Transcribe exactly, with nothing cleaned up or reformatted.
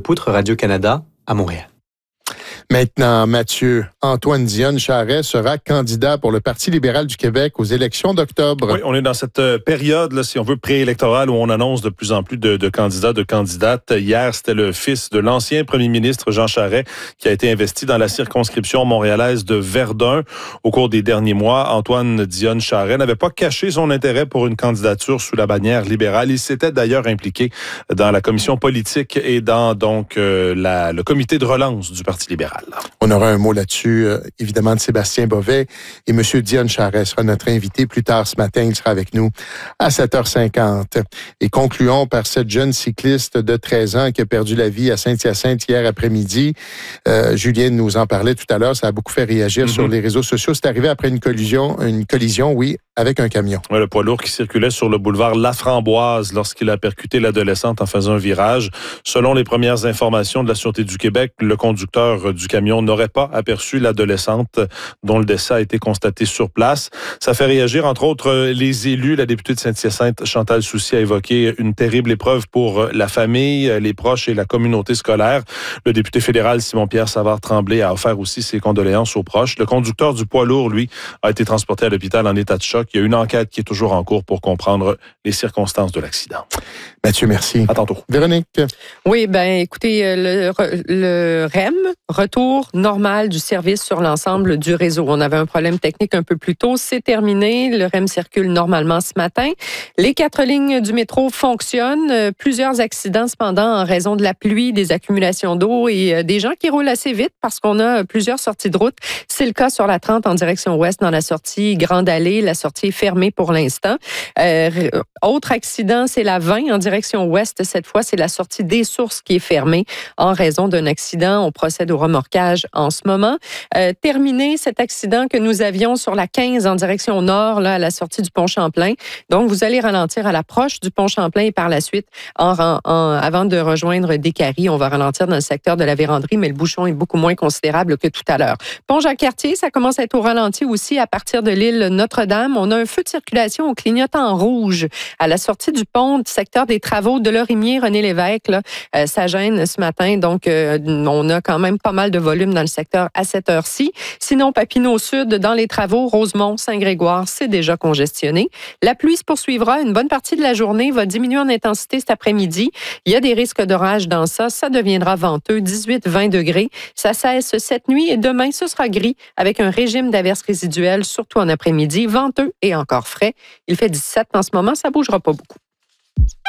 Poutre, Radio-Canada, à Montréal. Maintenant, Mathieu, Antoine Dionne Charest sera candidat pour le Parti libéral du Québec aux élections d'octobre. Oui, on est dans cette période, là, si on veut, préélectorale où on annonce de plus en plus de, de candidats, de candidates. Hier, c'était le fils de l'ancien premier ministre Jean Charest qui a été investi dans la circonscription montréalaise de Verdun. Au cours des derniers mois, Antoine Dionne Charest n'avait pas caché son intérêt pour une candidature sous la bannière libérale. Il s'était d'ailleurs impliqué dans la commission politique et dans donc euh, la, le comité de relance du Parti libéral. On aura un mot là-dessus, euh, évidemment, de Sébastien Bovet. Et M. Dionne Charest sera notre invité plus tard ce matin. Il sera avec nous à sept heures cinquante. Et concluons par cette jeune cycliste de treize ans qui a perdu la vie à Saint-Hyacinthe hier après-midi. Euh, Julien nous en parlait tout à l'heure. Ça a beaucoup fait réagir mm-hmm. sur les réseaux sociaux. C'est arrivé après une collision, une collision, oui, avec un camion. Ouais, le poids lourd qui circulait sur le boulevard Laframboise lorsqu'il a percuté l'adolescente en faisant un virage. Selon les premières informations de la Sûreté du Québec, le conducteur du camion n'aurait pas aperçu l'adolescente dont le décès a été constaté sur place. Ça fait réagir, entre autres, les élus. La députée de Saint-Hyacinthe, Chantal Soucy, a évoqué une terrible épreuve pour la famille, les proches et la communauté scolaire. Le député fédéral Simon-Pierre Savard-Tremblay a offert aussi ses condoléances aux proches. Le conducteur du poids lourd, lui, a été transporté à l'hôpital en état de choc. Il y a une enquête qui est toujours en cours pour comprendre les circonstances de l'accident. Mathieu, merci. À tantôt. Véronique. Oui, ben écoutez, le, le R E M, retour normal du service sur l'ensemble du réseau. On avait un problème technique un peu plus tôt. C'est terminé. Le R E M circule normalement ce matin. Les quatre lignes du métro fonctionnent. Plusieurs accidents, cependant, en raison de la pluie, des accumulations d'eau et des gens qui roulent assez vite parce qu'on a plusieurs sorties de route. C'est le cas sur la trente en direction ouest dans la sortie Grande Allée. La sortie est fermée pour l'instant. Euh, autre accident, c'est la vingt en direction ouest. Cette fois, c'est la sortie des Sources qui est fermée en raison d'un accident. On procède au remorquage en ce moment. Euh, terminé cet accident que nous avions sur la quinze en direction nord, là, à la sortie du pont Champlain. Donc, vous allez ralentir à l'approche du pont Champlain et par la suite, en, en, avant de rejoindre Décarie, on va ralentir dans le secteur de la Vérandrie, mais le bouchon est beaucoup moins considérable que tout à l'heure. Pont Jacques-Cartier, ça commence à être au ralenti aussi à partir de l'île Notre-Dame. On a un feu de circulation au clignotant en rouge à la sortie du pont du secteur des travaux de Lorimier, René Lévesque. Là, euh, ça gêne ce matin, donc euh, on a quand même pas mal de volume dans le secteur à cette heure-ci. Sinon, Papineau Sud, dans les travaux, Rosemont, Saint-Grégoire, c'est déjà congestionné. La pluie se poursuivra. Une bonne partie de la journée va diminuer en intensité cet après-midi. Il y a des risques d'orage dans ça. Ça deviendra venteux, dix-huit à vingt degrés. Ça cesse cette nuit et demain, ce sera gris avec un régime d'averses résiduelles, surtout en après-midi, venteux et encore frais. Il fait dix-sept en ce moment, ça bougera pas beaucoup.